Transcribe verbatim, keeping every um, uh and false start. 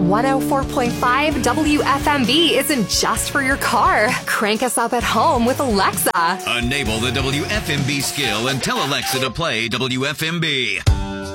one oh four point five W F M B isn't just for your car. Crank us up at home with Alexa. Enable the W F M B skill and tell Alexa to play W F M B.